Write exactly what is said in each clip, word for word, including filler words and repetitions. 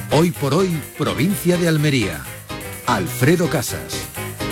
Hoy por hoy, provincia de Almería. Alfredo Casas.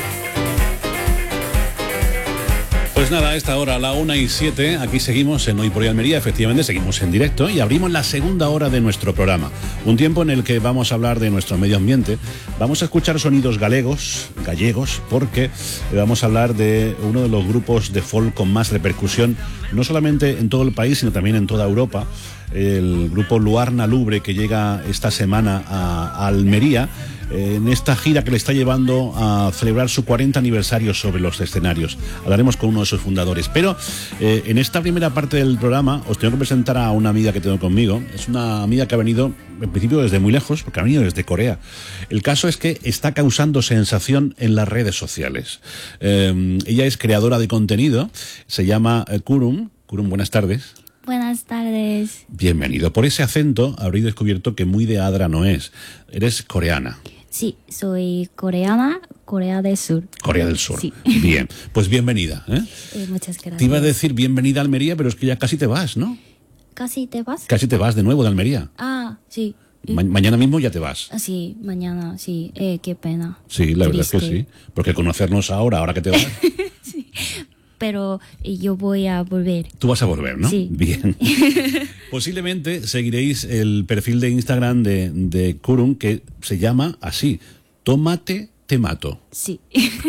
Pues nada, a esta hora, a la una y siete, aquí seguimos en Hoy por Hoy Almería, efectivamente seguimos en directo y abrimos la segunda hora de nuestro programa. Un tiempo en el que vamos a hablar de nuestro medio ambiente, vamos a escuchar sonidos galegos, gallegos, porque vamos a hablar de uno de los grupos de folk con más repercusión, no solamente en todo el país, sino también en toda Europa. El grupo Luarna Lubre, que llega esta semana a, a Almería, en esta gira que le está llevando a celebrar su cuarenta aniversario sobre los escenarios. Hablaremos con uno de sus fundadores. Pero eh, en esta primera parte del programa os tengo que presentar a una amiga que tengo conmigo. Es una amiga que ha venido, en principio, desde muy lejos, porque ha venido desde Corea. El caso es que está causando sensación en las redes sociales. Eh, ella es creadora de contenido, se llama eh, Kurum. Kurum, buenas tardes. Buenas tardes. Bienvenido. Por ese acento habréis descubierto que muy de Adra no es. Eres coreana. Sí, soy coreana, Corea del Sur. Corea del Sur. Sí. Bien, pues bienvenida. ¿eh? Eh, muchas gracias. Te iba a decir bienvenida a Almería, pero es que ya casi te vas, ¿no? ¿Casi te vas? Casi te vas de nuevo de Almería. Ah, sí. Ma- mañana mismo ya te vas. Ah, sí, mañana, sí. Eh, qué pena. Sí, la verdad es que Triste. sí. Porque conocernos ahora, ahora que te vas, Sí. Pero eh, yo voy a volver. tú vas a volver, ¿no? Sí. Bien. Posiblemente seguiréis el perfil de Instagram de, de Kurum, que se llama así, Tómate, te mato. Sí.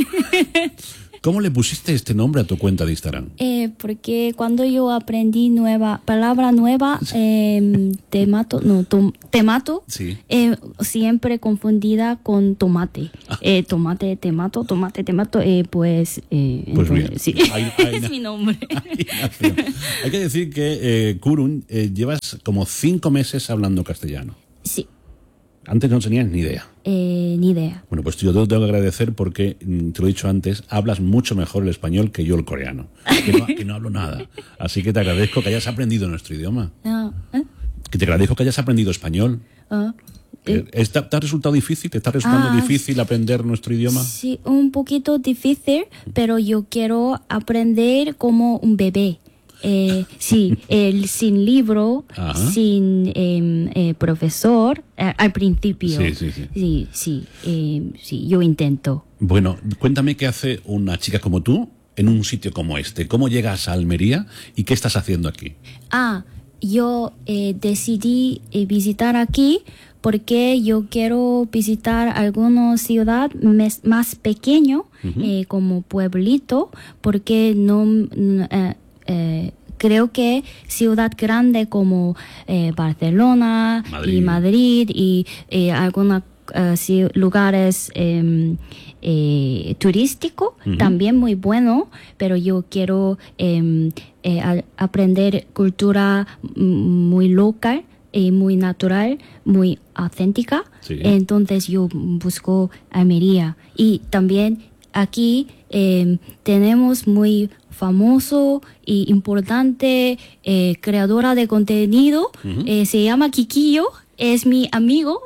¿Cómo le pusiste este nombre a tu cuenta de Instagram? Eh, porque cuando yo aprendí nueva palabra nueva, eh, te mato, no, tom- te mato, Sí. eh, siempre confundida con tomate. Eh, tomate, te mato, tomate, te mato, eh, pues, eh, Pues entonces, bien. sí. Ahí- ahí es na- mi nombre. Ahí nació. Hay que decir que, eh, Kurum, eh, llevas como cinco meses hablando castellano. Sí, Antes no tenías ni idea. eh, ni idea. Bueno, pues yo te lo tengo que agradecer porque, mm, te lo he dicho antes, hablas mucho mejor el español que yo el coreano, que no, que no hablo nada. Así que te agradezco que hayas aprendido nuestro idioma. Ah, ¿eh? Que te agradezco que hayas aprendido español. Ah, eh, Eh, ¿Te ha resultado difícil? ¿Te está resultando Ah, difícil aprender nuestro idioma? sí, un poquito difícil, pero yo quiero aprender como un bebé. Eh, sí, el, sin libro, Ajá. sin eh, eh, profesor, eh, al principio. Sí, sí, sí. Sí, sí, eh, sí, yo intento. Bueno, cuéntame qué hace una chica como tú en un sitio como este. ¿Cómo llegas a Almería y qué estás haciendo aquí? Ah, yo eh, decidí eh, visitar aquí porque yo quiero visitar alguna ciudad mes- más pequeño, eh, como pueblito, porque no mm, eh, eh, creo que ciudad grande como eh, Barcelona Madrid. y Madrid y eh, algunos eh, sí, lugares eh, eh, turísticos Ujú. también muy bueno, pero yo quiero eh, eh, a- aprender cultura mm, muy local y muy natural, muy auténtica. Sí. Entonces yo busco Almería y también aquí eh, tenemos muy famoso y importante eh, creadora de contenido, Ujú. eh, se llama Kikillo, es mi amigo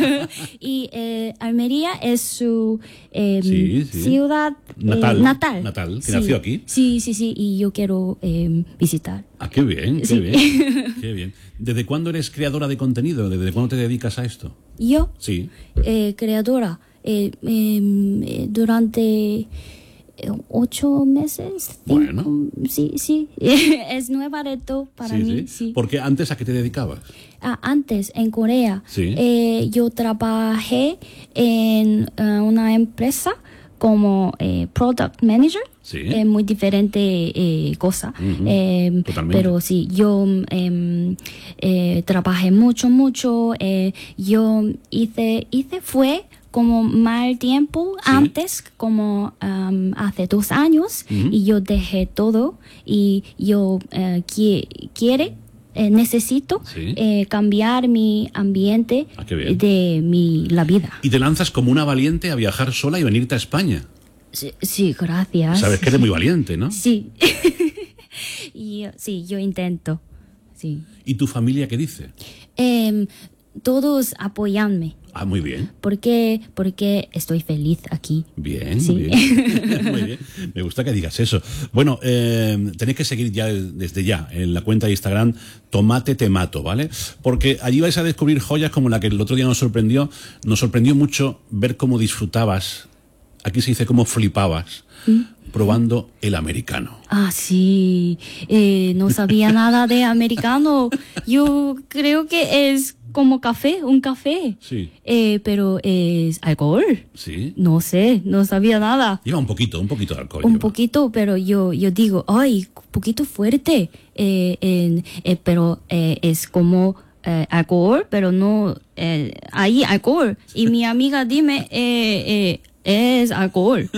y eh, Almería es su eh, Sí, sí. ciudad eh, Natal. natal. Natal, que Sí. nació aquí. Sí, sí, sí, y yo quiero eh, visitar. Ah, qué bien, qué Sí. bien, qué bien. ¿Desde cuándo eres creadora de contenido? ¿Desde cuándo te dedicas a esto? Yo, Sí. eh, creadora, eh, em, eh, durante eh, ocho meses. cinco- Bueno. Sí, sí, es nueva reto para sí, mí, sí. sí. Porque antes, ¿a qué te dedicabas? Ah, antes, en Corea, Sí. eh, yo trabajé en eh, una empresa como eh, Product Manager. Sí. Es muy diferente eh, cosa. Ujú, Eh, totalmente. pero sí, yo em, eh, trabajé mucho, mucho. eh, yo hice, hice fue como mal tiempo Sí. antes, como am, hace dos años, Ujú. y yo dejé todo y yo eh, qui- quiere eh, necesito Sí. eh, cambiar mi ambiente Ah, qué bien. de mi la vida. Y te lanzas como una valiente a viajar sola y venirte a España. Sí, sí, gracias. Sabes que eres muy valiente, ¿no? Sí. y, eh, sí, yo intento. Sí. ¿Y tu familia qué dice? Em, todos apoyanme. Ah, muy bien. Porque, porque estoy feliz aquí. Bien, Sí. muy bien. Muy bien. Me gusta que digas eso. Bueno, eh, tenéis que seguir ya desde ya en la cuenta de Instagram Tomate Te Mato, ¿vale? Porque allí vais a descubrir joyas como la que el otro día nos sorprendió. Nos sorprendió mucho ver cómo disfrutabas, aquí se dice cómo flipabas, ¿Mm? probando el americano. Ah, sí. Eh, no sabía nada de americano. Yo creo que es como café, un café. Sí. Eh, pero es alcohol. Sí. No sé, no sabía nada. Lleva un poquito, un poquito de alcohol. Un lleva. poquito, pero yo, yo digo, ay, un poquito fuerte. Eh, en- eh, pero eh, es como eh, alcohol, pero no eh, hay alcohol. Y mi amiga dime, eh, eh, es alcohol.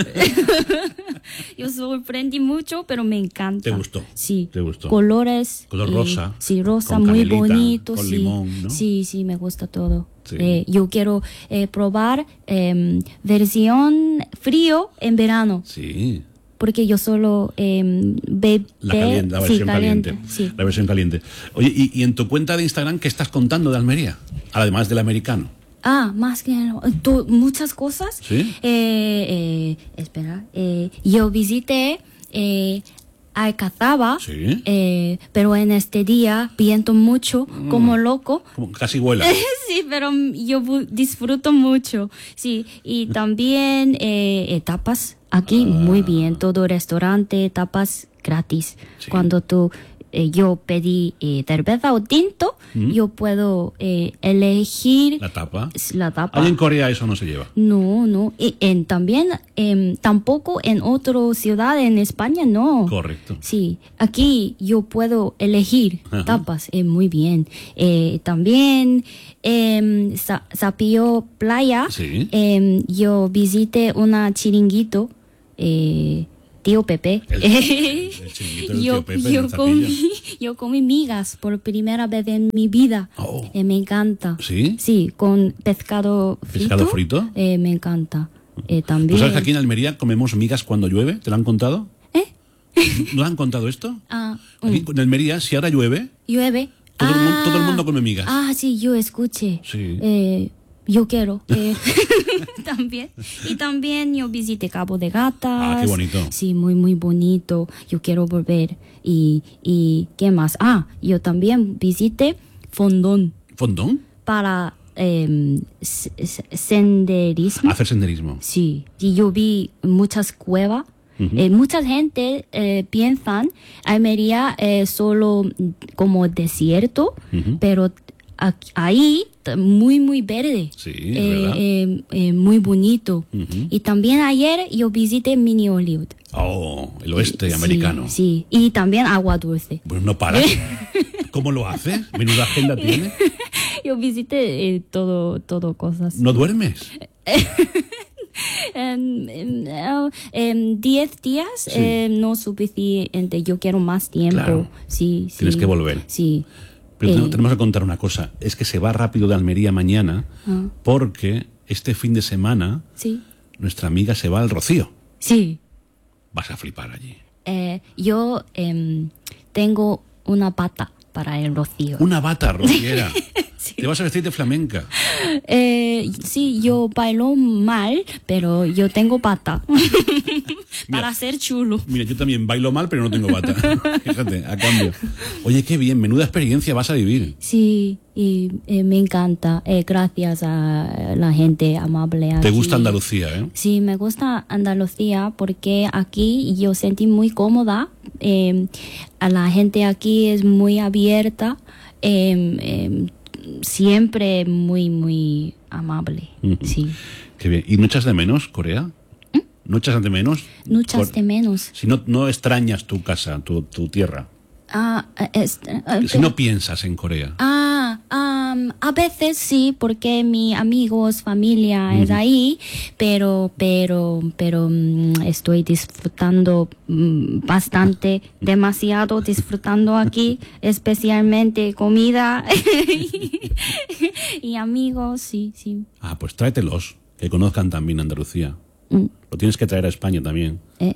Yo sorprendí mucho, pero me encanta. ¿Te gustó? Sí. ¿Te gustó? Colores. Color y- rosa, Sí, rosa, con muy canelita, bonito. con sí. limón, ¿no? Sí, sí, me gusta todo. Sí. Eh, yo quiero eh, probar eh, versión frío en verano. Sí. Porque yo solo eh, bebé... La, caliente, la sí, versión caliente. Sí. La versión caliente. Oye, ¿y, y en tu cuenta de Instagram qué estás contando de Almería? Además del americano. Ah, más que tú, muchas cosas. ¿Sí? Eh, eh, espera. Eh, yo visité eh, Alcazaba. Sí. Eh, pero en este día viento mucho, como loco. Como casi vuela. Sí, pero yo bu- disfruto mucho. Sí, y también eh, eh, tapas aquí muy bien. Todo restaurante, tapas gratis. Sí. Cuando tú, eh, yo pedí eh, cerveza o tinto, ¿Mm? yo puedo eh, elegir La tapa. la tapa. Ahí en Corea eso no se lleva. No, no. Y en, también, em, tampoco en otra ciudad en España, no. Correcto. Sí, aquí yo puedo elegir Ajá. tapas, eh, muy bien. Eh, también, eh, Sa- Sapillo Playa, Sí. em, yo visité una chiringuito, eh, tío Pepe. El- el chiringuito del yo, tío Pepe yo en Zapilla. comí, yo comí migas por primera vez en mi vida. Oh. Eh, me encanta. ¿Sí? Sí, con pescado frito. ¿Pescado frito? Eh, me encanta. Eh, también. ¿Tú sabes que aquí en Almería comemos migas cuando llueve? ¿Te lo han contado? ¿Eh? ¿No han contado esto? Ah, Aquí en Almería, si ahora llueve, llueve. todo, el, mu- Ah. todo el mundo come migas. Ah, sí, yo escuché. Sí. Eh, yo quiero. eh, también. Y también yo visité Cabo de Gatas. Ah, qué bonito. Sí, muy, muy bonito. Yo quiero volver. Y, y ¿qué más? Ah, yo también visité Fondón ¿Fondón? para eh, s- s- senderismo. Hacer senderismo. Sí, y yo vi muchas cuevas. Ujú. Eh, mucha gente eh, piensan Almería es solo como desierto, Ujú. pero aquí- ahí t- muy muy verde. Sí, es Eh, verdad. eh, eh, muy bonito. Ujú. Y también ayer yo visité Mini Hollywood. Oh, el oeste Sí, americano. Sí, y también agua dulce. Pues no para. ¿Cómo lo hace? Menuda agenda tiene. Yo visité eh, todo todo cosas. ¿No duermes? En, en, eh, en diez días Sí. eh, no suficiente, yo quiero más tiempo. Claro. Sí, sí. Tienes que volver. Sí. Pero Eh, tenemos- tenemos que contar una cosa. Es que se va rápido de Almería mañana Ah. porque este fin de semana Sí. nuestra amiga se va al Rocío. Sí. Vas a flipar allí. Eh, yo em, tengo una pata para el rocío. Una bata rociera. Sí. Te vas a vestir de flamenca. Eh, sí, yo bailo mal, pero yo tengo pata. para ser chulo. Mira, yo también bailo mal, pero no tengo bata. Fíjate, a cambio. Oye, qué bien, menuda experiencia vas a vivir. Sí, y eh, me encanta. Eh, gracias a la gente amable. Te aquí. gusta Andalucía, ¿eh? Sí, me gusta Andalucía porque aquí yo sentí muy cómoda. Eh, a la gente aquí es muy abierta, eh, eh, siempre muy, muy amable. Ujú. Sí. Qué bien. ¿Y no echas de menos Corea? ¿No echas de menos? No echas Cor- de menos. Si no, no extrañas tu casa, tu, tu tierra. Ah, es- eh, Si no piensas en Corea. Ah, am, a veces sí, porque mi amigos, familia es ahí, pero, pero, pero mm, estoy disfrutando mm, bastante, demasiado disfrutando aquí, especialmente comida y amigos, sí, sí. Ah, pues tráetelos, que conozcan también Andalucía. Mm, Lo tienes que traer a España también. eh, eh.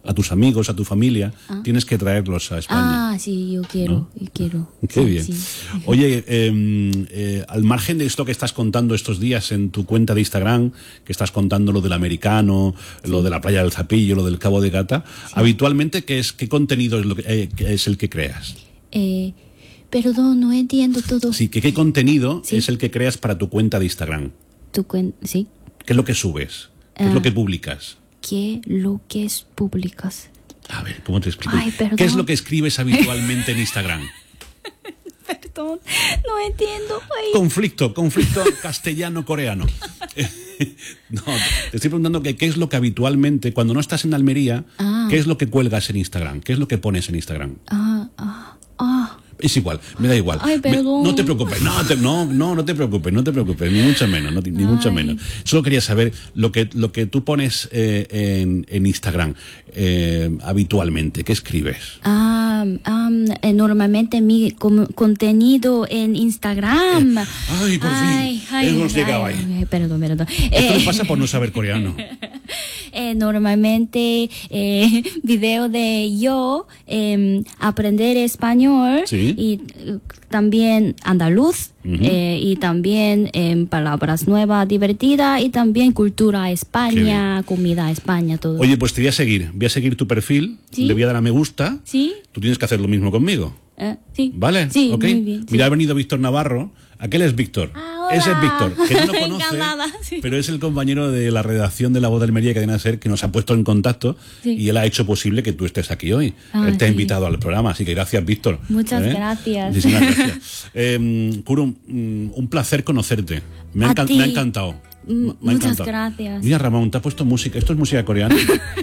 a tus amigos, a tu familia, ah. tienes que traerlos a España. Ah, sí, yo quiero, ¿no? yo quiero. Qué sí, bien. Sí. Oye, eh, eh, al margen de esto que estás contando estos días en tu cuenta de Instagram, que estás contando lo del americano, sí. lo de la playa del Zapillo, lo del Cabo de Gata, sí. habitualmente, ¿qué, es, qué contenido es, lo que, eh, es el que creas? Eh, perdón, no entiendo todo. Sí, que ¿qué contenido sí. es el que creas para tu cuenta de Instagram? Tu cuenta, sí. ¿Qué es lo que subes? ¿Qué uh, es lo que publicas? ¿Qué lo que es publicas? A ver, ¿cómo te explico? Ay, perdón. ¿Qué es lo que escribes habitualmente en Instagram? Perdón, no entiendo. Ay. Conflicto, conflicto castellano-coreano. No, te estoy preguntando que qué es lo que habitualmente, cuando no estás en Almería, ah. ¿qué es lo que cuelgas en Instagram? ¿Qué es lo que pones en Instagram? Ah, ah, ah. Es igual, me da igual. Ay, perdón. Me, no te preocupes, no, te, no, no, no te preocupes, no te preocupes, ni mucho menos, no, ni Ay. mucho menos. Solo quería saber lo que, lo que tú pones eh, en, en Instagram eh, habitualmente. ¿Qué escribes? Ah, um, eh, normalmente mi com- contenido en Instagram. Eh, ay, por ay, fin, ay, hemos ay, llegado ay, ahí. Ay, perdón, perdón. Esto eh, me pasa por no saber coreano. Eh, normalmente eh, video de yo eh, aprender español ¿Sí? y eh, también andaluz uh-huh. eh, y también eh, palabras nuevas divertidas y también cultura España, comida España, todo. Oye, pues te voy a seguir, voy a seguir tu perfil, ¿Sí? le voy a dar a me gusta. ¿Sí? Tú tienes que hacer lo mismo conmigo. Eh, sí. ¿Vale? Sí, ¿Okay? muy bien. Sí. Mira, ha venido Víctor Navarro. Aquel es Víctor. Ah, Ese es Víctor, que no lo conoce, Encantada, sí. pero es el compañero de la redacción de La Voz de Almería que Cadena Ser, que nos ha puesto en contacto sí. y él ha hecho posible que tú estés aquí hoy. Ah, él te sí. ha invitado al programa, así que gracias, Víctor. Muchas ¿Eh? gracias. Muchísimas gracias. eh, Kurum, un placer conocerte. Me ha, encan- me ha encantado. M- me ha muchas encantado. gracias. Mira, Ramón, te ha puesto música. ¿Esto es música coreana?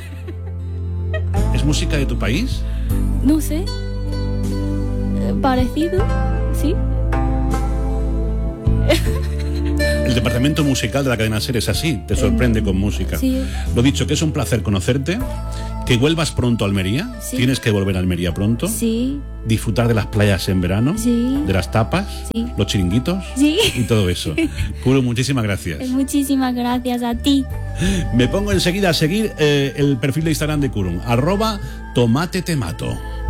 ¿Es música de tu país? No sé. Parecido, sí. El departamento musical de la cadena SER es así, te sorprende eh, con música. Sí. Lo dicho, que es un placer conocerte, que vuelvas pronto a Almería, sí. tienes que volver a Almería pronto, sí. disfrutar de las playas en verano, sí. de las tapas, sí. los chiringuitos sí. y todo eso. Kuro, muchísimas gracias. Muchísimas gracias a ti. Me pongo enseguida a seguir eh, el perfil de Instagram de Kurum, arroba tomate te mato.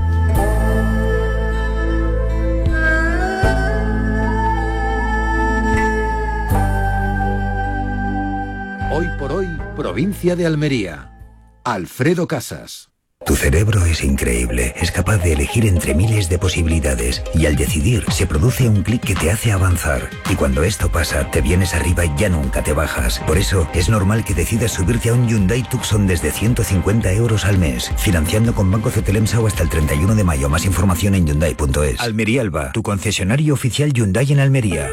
Hoy por hoy, provincia de Almería. Alfredo Casas. Tu cerebro es increíble, es capaz de elegir entre miles de posibilidades y al decidir se produce un clic que te hace avanzar. Y cuando esto pasa, te vienes arriba y ya nunca te bajas. Por eso es normal que decidas subirte a un Hyundai Tucson desde ciento cincuenta euros al mes, financiando con Banco Cetelemsau hasta el treinta y uno de mayo. Más información en Hyundai punto es. Almería Alba, tu concesionario oficial Hyundai en Almería.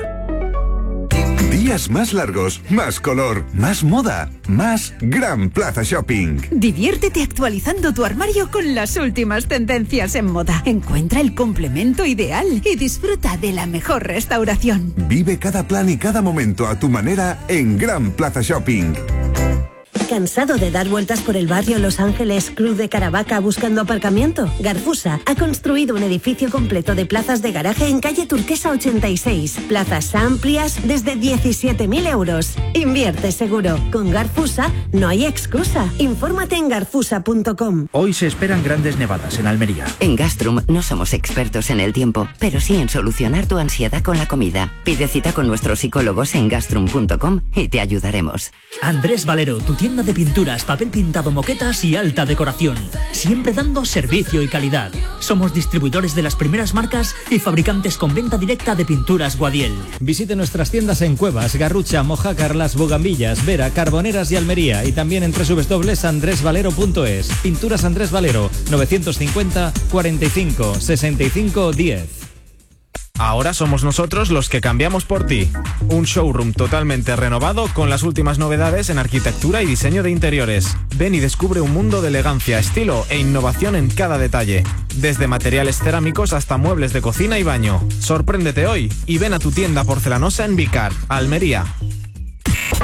Días más largos, más color, más moda, más Gran Plaza Shopping. Diviértete actualizando tu armario con las últimas tendencias en moda. Encuentra el complemento ideal y disfruta de la mejor restauración. Vive cada plan y cada momento a tu manera en Gran Plaza Shopping. ¿Cansado de dar vueltas por el barrio Los Ángeles, Cruz de Caravaca buscando aparcamiento? Garfusa ha construido un edificio completo de plazas de garaje en calle Turquesa ochenta y seis. Plazas amplias desde diecisiete mil euros. Invierte seguro. Con Garfusa no hay excusa. Infórmate en garfusa punto com. Hoy se esperan grandes nevadas en Almería. En Gastrum no somos expertos en el tiempo, pero sí en solucionar tu ansiedad con la comida. Pide cita con nuestros psicólogos en gastrum punto com y te ayudaremos. Andrés Valero, tu tienda de pinturas, papel pintado, moquetas y alta decoración. Siempre dando servicio y calidad. Somos distribuidores de las primeras marcas y fabricantes con venta directa de pinturas Guadiel. Visite nuestras tiendas en Cuevas, Garrucha, Mojácar, Las Bugambillas, Vera, Carboneras y Almería, y también en doble u doble u doble u punto andrés valero punto es. Pinturas Andrés Valero, novecientos cincuenta, cuarenta y cinco, sesenta y cinco, diez. Ahora somos nosotros los que cambiamos por ti. Un showroom totalmente renovado con las últimas novedades en arquitectura y diseño de interiores. Ven y descubre un mundo de elegancia, estilo e innovación en cada detalle. Desde materiales cerámicos hasta muebles de cocina y baño. Sorpréndete hoy y ven a tu tienda porcelanosa en Vicar, Almería.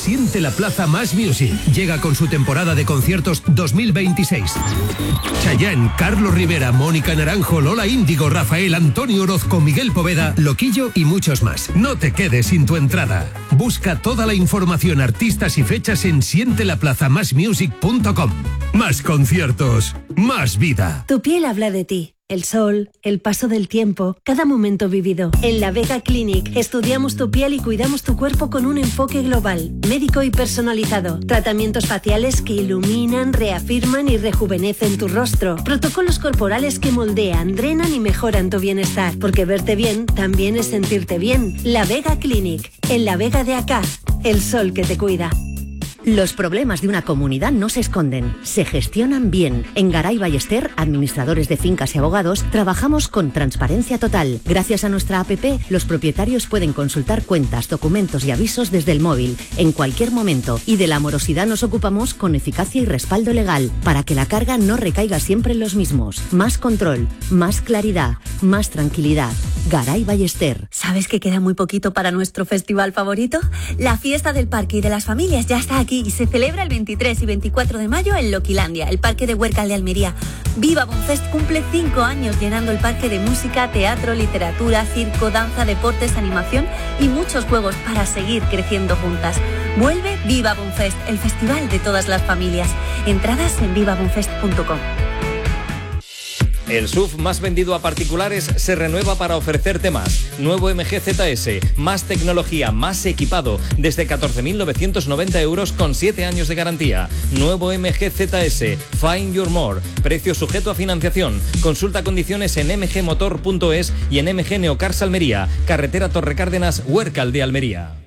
Siente la Plaza Más Music. Llega con su temporada de conciertos dos mil veintiséis. Chayanne, Carlos Rivera, Mónica Naranjo, Lola Índigo, Rafael, Antonio Orozco, Miguel Poveda, Loquillo y muchos más. No te quedes sin tu entrada. Busca toda la información, artistas y fechas en siente la plaza más music punto com. Más conciertos, más vida. Tu piel habla de ti. El sol, el paso del tiempo, cada momento vivido. En La Vega Clinic estudiamos tu piel y cuidamos tu cuerpo con un enfoque global, médico y personalizado. Tratamientos faciales que iluminan, reafirman y rejuvenecen tu rostro. Protocolos corporales que moldean, drenan y mejoran tu bienestar. Porque verte bien también es sentirte bien. La Vega Clinic, en La Vega de Acá, el sol que te cuida. Los problemas de una comunidad no se esconden, se gestionan bien. En Garay Ballester, administradores de fincas y abogados, trabajamos con transparencia total. Gracias a nuestra app, los propietarios pueden consultar cuentas, documentos y avisos desde el móvil, en cualquier momento. Y de la morosidad nos ocupamos con eficacia y respaldo legal, para que la carga no recaiga siempre en los mismos. Más control, más claridad, más tranquilidad. Garay Ballester. ¿Sabes que queda muy poquito para nuestro festival favorito? La fiesta del parque y de las familias ya está aquí y se celebra el veintitrés y veinticuatro de mayo en Loquilandia, el parque de Huércal de Almería. Viva Bonfest cumple cinco años llenando el parque de música, teatro, literatura, circo, danza, deportes, animación y muchos juegos para seguir creciendo juntas. Vuelve Viva Bonfest, el festival de todas las familias. Entradas en viva bonfest punto com. El S U V más vendido a particulares se renueva para ofrecerte más. Nuevo M G Z S, más tecnología, más equipado, desde catorce mil novecientos noventa euros con siete años de garantía. Nuevo M G Z S, Find Your More, precio sujeto a financiación. Consulta condiciones en m g motor punto es y en M G Neocars Almería, carretera Torre Cárdenas, Huércal de Almería.